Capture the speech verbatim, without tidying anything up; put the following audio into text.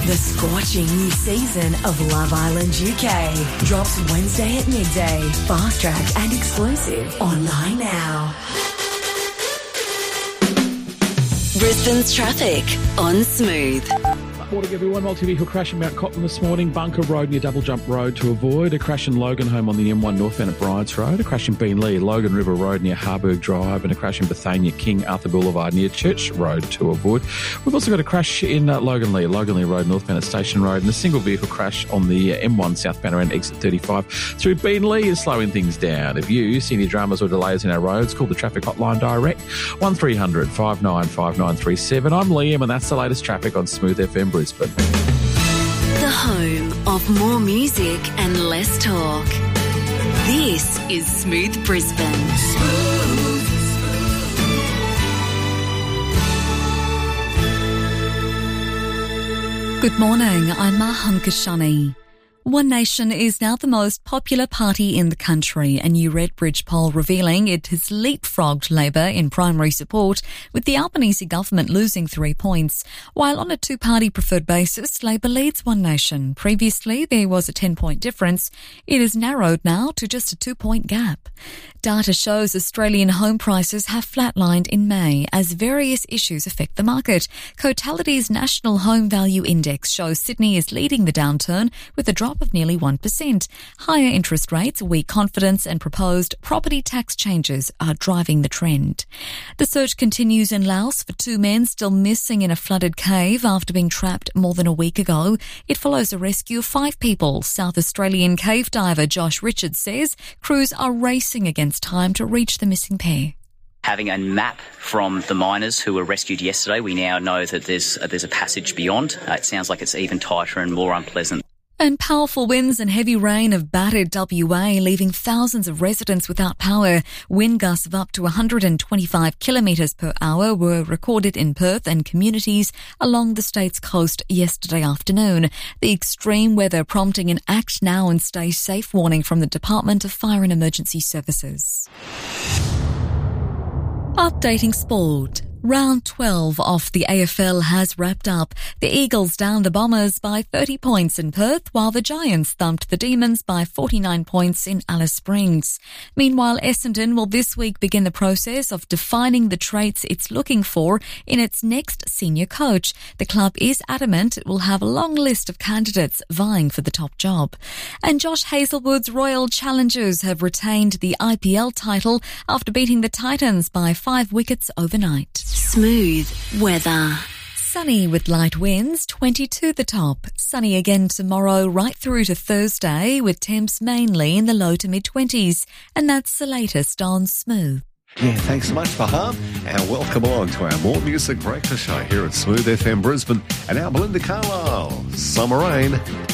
The scorching new season of Love Island U K drops Wednesday at midday. Fast track and exclusive online now. Brisbane's traffic on Smooth. Morning everyone, multi-vehicle crash in Mount Cotton this morning. Bunker Road near Double Jump Road to avoid. A crash in Loganholme on the M one northbound at Bryants Road. A crash in Beenleigh, Logan River Road near Harburg Drive. And a crash in Bethania, King Arthur Boulevard near Church Road to avoid. We've also got a crash in uh, Loganleigh, Loganleigh Road northbound at Station Road. And a single vehicle crash on the uh, M one southbound around exit thirty-five through Beenleigh is slowing things down. If you see any dramas or delays in our roads, call the traffic hotline direct, one three hundred five nine five nine three seven. I'm Liam and that's the latest traffic on Smooth F M Brisbane. The home of more music and less talk. This is Smooth Brisbane. Smooth. Good morning, I'm Maham Kashani. One Nation is now the most popular party in the country, a new Redbridge poll revealing it has leapfrogged Labor in primary support, with the Albanese government losing three points. While on a two-party preferred basis, Labor leads One Nation. Previously, there was a ten-point difference. It is narrowed now to just a two-point gap. Data shows Australian home prices have flatlined in May as various issues affect the market. Cotality's National Home Value Index shows Sydney is leading the downturn with a drop of nearly one percent. Higher interest rates, weak confidence and proposed property tax changes are driving the trend. The search continues in Laos for two men still missing in a flooded cave after being trapped more than a week ago. It follows the rescue of five people. South Australian cave diver Josh Richards says crews are racing against time to reach the missing pair. Having a map from the miners who were rescued yesterday, we now know that there's, uh, there's a passage beyond. Uh, it sounds like it's even tighter and more unpleasant. And powerful winds and heavy rain have battered W A, leaving thousands of residents without power. Wind gusts of up to one hundred twenty-five kilometres per hour were recorded in Perth and communities along the state's coast yesterday afternoon. The extreme weather prompting an act now and stay safe warning from the Department of Fire and Emergency Services. Updating sport. Round twelve of the A F L has wrapped up. The Eagles downed the Bombers by thirty points in Perth, while the Giants thumped the Demons by forty-nine points in Alice Springs. Meanwhile, Essendon will this week begin the process of defining the traits it's looking for in its next senior coach. The club is adamant it will have a long list of candidates vying for the top job. And Josh Hazelwood's Royal Challengers have retained the I P L title after beating the Titans by five wickets overnight. Smooth weather. Sunny with light winds, twenty-two the top. Sunny again tomorrow right through to Thursday with temps mainly in the low to mid-twenties. And that's the latest on Smooth. Yeah, thanks so much, Faham. And welcome along to our More Music Breakfast Show here at Smooth F M Brisbane. And now Belinda Carlisle, Summer Rain.